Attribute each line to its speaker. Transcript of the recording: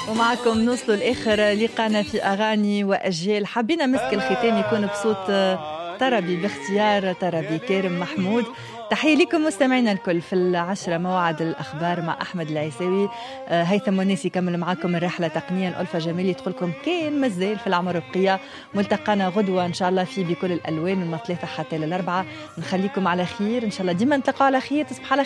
Speaker 1: ومعكم نوصلوا الآخر لقانا في أغاني وأجيال. حبينا مسك الختام يكون بصوت طربي باختيار طربي كارم محمود. تحية لكم مستمعينا الكل. في 10 موعد الأخبار مع أحمد العيساوي. هيثم ونيسي يكمل معكم الرحلة تقنيا. ألفة جميل تقولكم كان مازال في العمر بقية. ملتقانا غدوة إن شاء الله في بكل الألوان من 3 حتى 4. نخليكم على خير إن شاء الله، ديما نتلقوا على خير. تصبح على